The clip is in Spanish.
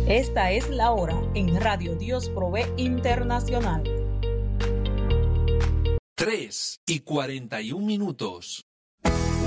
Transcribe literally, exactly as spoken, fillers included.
Esta es la hora en Radio Dios Provee Internacional. tres y cuarenta y un minutos.